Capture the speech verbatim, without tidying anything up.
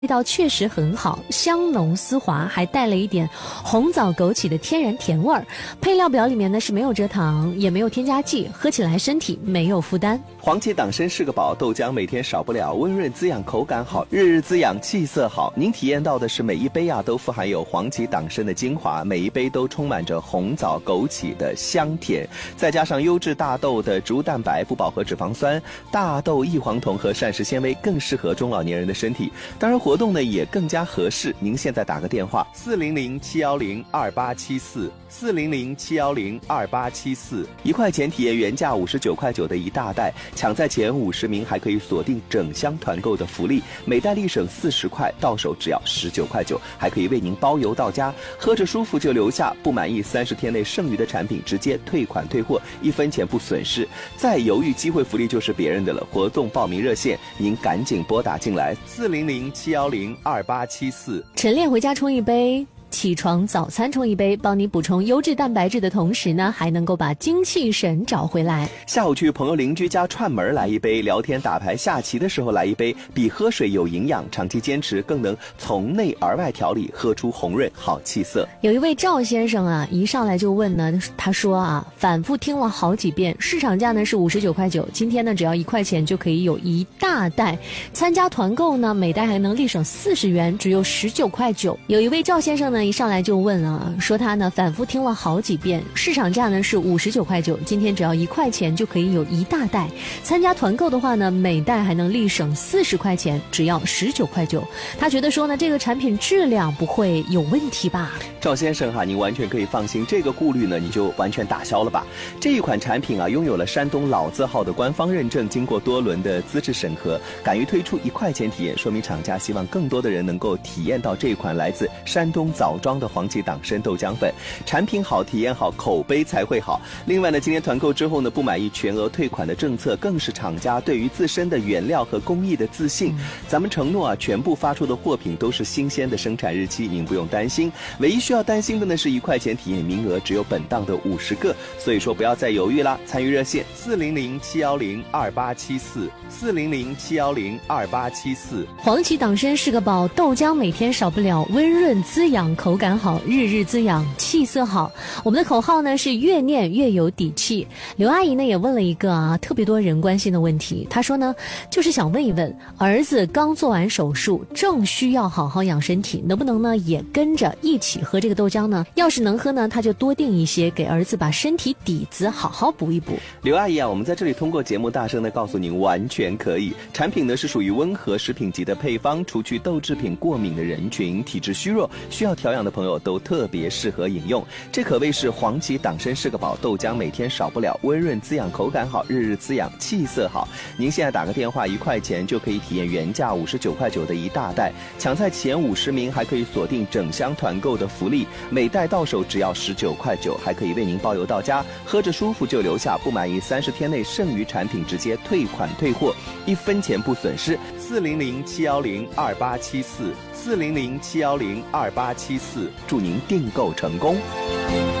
味道确实很好，香浓丝滑，还带了一点红枣枸杞的天然甜味儿。配料表里面呢是没有蔗糖，也没有添加剂，喝起来身体没有负担。 黄芪党参是个宝，豆浆每天少不了，温润滋养，口感好，日日滋养，气色好。您体验到的是每一杯啊都富含有黄芪党参的精华，每一杯都充满着红枣枸杞的香甜，再加上优质大豆的植物蛋白、不饱和脂肪酸、大豆异黄酮和膳食纤维，更适合中老年人的身体。当然活动呢也更加合适。您现在打个电话四零零七幺零二八七四四零零七幺零二八七四，一块钱体验原价五十九块九的一大袋，抢在前五十名还可以锁定整箱团购的福利，每袋立省四十块，到手只要十九块九，还可以为您包邮到家。喝着舒服就留下，不满意三十天内剩余的产品直接退款退货，一分钱不损失。再犹豫，机会福利就是别人的了。活动报名热线您赶紧拨打进来四零零七幺零二八七四。 晨练回家冲一杯，起床早餐冲一杯，帮你补充优质蛋白质的同时呢，还能够把精气神找回来。 下午去朋友邻居家串门来一杯，聊天打牌下棋的时候来一杯，比喝水有营养，长期坚持更能从内而外调理，喝出红润好气色。 有一位赵先生啊，一上来就问呢，他说啊，反复听了好几遍，市场价呢是五十九块九，今天呢只要一块钱就可以有一大袋，参加团购呢每袋还能立省四十元，只有十九块九。有一位赵先生呢一上来就问啊，说他呢反复听了好几遍，市场价呢是五十九块九，今天只要一块钱就可以有一大袋，参加团购的话呢每袋还能立省四十块钱，只要十九块九。他觉得说呢这个产品质量不会有问题吧？ 赵先生哈，您完全可以放心，这个顾虑呢你就完全打消了吧。这一款产品啊拥有了山东老字号的官方认证，经过多轮的资质审核，敢于推出一块钱体验，说明厂家希望更多的人能够体验到这款来自山东枣庄的黄芪党参豆浆粉。产品好，体验好，口碑才会好。另外呢，今天团购之后呢，不满意全额退款的政策，更是厂家对于自身的原料和工艺的自信。咱们承诺啊，全部发出的货品都是新鲜的生产日期，您不用担心。唯一需要担心的呢是一块钱体验名额只有本档的五十个，所以说不要再犹豫啦。参与热线四零零七幺零二八七四四零零七幺零二八七四。 黄芪党参是个宝，豆浆每天少不了，温润滋养，口感好，日日滋养，气色好。我们的口号呢是越念越有底气。刘阿姨呢也问了一个啊特别多人关心的问题，她说呢就是想问一问，儿子刚做完手术，正需要好好养身体，能不能呢也跟着一起喝这个豆浆呢？要是能喝呢，他就多订一些，给儿子把身体底子好好补一补。 刘阿姨啊，我们在这里通过节目大声的告诉您，完全可以。产品呢是属于温和食品级的配方，除去豆制品过敏的人群，体质虚弱需要调养的朋友都特别适合饮用。这可谓是黄芪党参是个宝，豆浆每天少不了，温润滋养，口感好，日日滋养，气色好。您现在打个电话，一块钱就可以体验原价五十九块九的一大袋，抢在前五十名还可以锁定整箱团购的福利，每袋到手只要十九块九，还可以为您包邮到家。喝着舒服就留下，不满意三十天内剩余产品直接退款退货，一分钱不损失。四零零七幺零二八七四四零零七幺零二八七四，祝您订购成功。